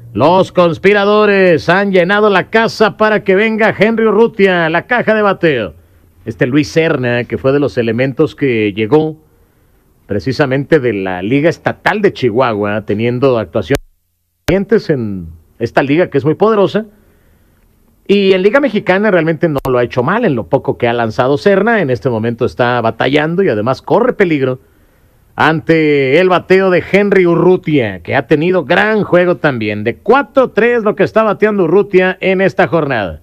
Los conspiradores han llenado la casa para que venga Henry Urrutia, la caja de bateo. Luis Serna, que fue de los elementos que llegó precisamente de la Liga Estatal de Chihuahua, teniendo actuaciones en esta liga que es muy poderosa. Y en Liga Mexicana realmente no lo ha hecho mal en lo poco que ha lanzado Serna. En este momento está batallando y además corre peligro ante el bateo de Henry Urrutia, que ha tenido gran juego también. De 4-3 lo que está bateando Urrutia en esta jornada.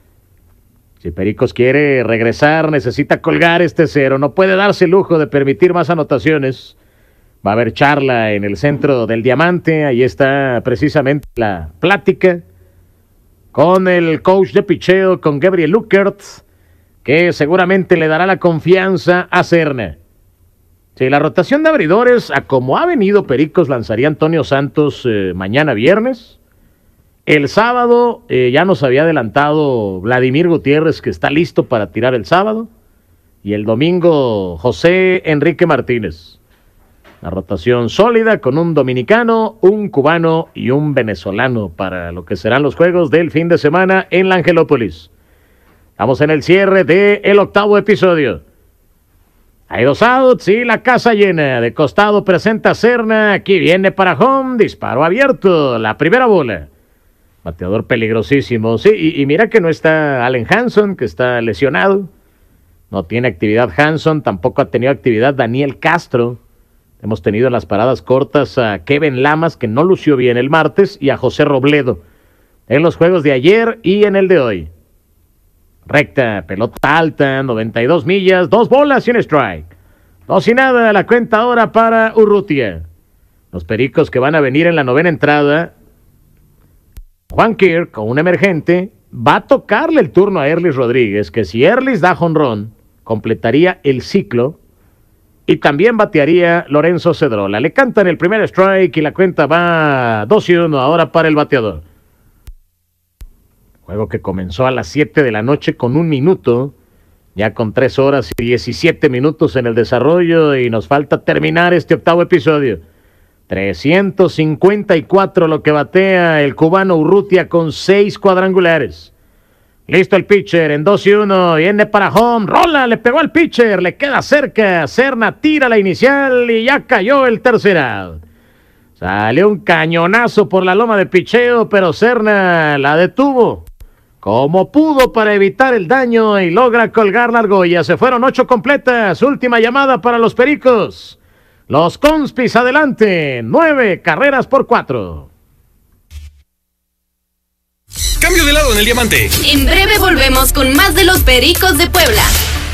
Si Pericos quiere regresar, necesita colgar este cero. No puede darse el lujo de permitir más anotaciones. Va a haber charla en el centro del Diamante. Ahí está precisamente la plática con el coach de picheo, con Gabriel Luckert, que seguramente le dará la confianza a Serna. Sí, la rotación de abridores, a como ha venido Pericos, lanzaría Antonio Santos mañana viernes. El sábado ya nos había adelantado Vladimir Gutiérrez, que está listo para tirar el sábado. Y el domingo, José Enrique Martínez. La rotación sólida con un dominicano, un cubano y un venezolano para lo que serán los juegos del fin de semana en la Angelópolis. Estamos en el cierre del 8º episodio. Hay 2 outs y la casa llena. De costado presenta Serna. Aquí viene para home. Disparo abierto. La primera bola. Bateador peligrosísimo. Sí, y mira que no está Allen Hanson, que está lesionado. No tiene actividad Hanson. Tampoco ha tenido actividad Daniel Castro. Hemos tenido en las paradas cortas a Kevin Lamas, que no lució bien el martes, y a José Robledo en los juegos de ayer y en el de hoy. Recta, pelota alta, 92 millas, 2 bolas y un strike. 2-0, la cuenta ahora para Urrutia. Los Pericos que van a venir en la 9ª entrada. Juan Kirk, con un emergente, va a tocarle el turno a Erlis Rodríguez, que si Erlis da jonrón, completaría el ciclo. Y también batearía Lorenzo Cedrola. Le cantan el primer strike y la cuenta va 2-1 ahora para el bateador. Juego que comenzó a las 7 de la noche con 1 minuto. Ya con 3 horas y 17 minutos en el desarrollo. Y nos falta terminar este 8º episodio. 354 lo que batea el cubano Urrutia con 6 cuadrangulares. Listo el pitcher en 2-1, viene para home, rola, le pegó al pitcher, le queda cerca, Serna tira la inicial y ya cayó el tercer out. Salió un cañonazo por la loma de picheo, pero Serna la detuvo como pudo para evitar el daño y logra colgar la argolla. Se fueron 8 completas, última llamada para los Pericos. Los Conspis adelante, 9 carreras por 4. Cambio de lado en el Diamante. En breve volvemos con más de los Pericos de Puebla.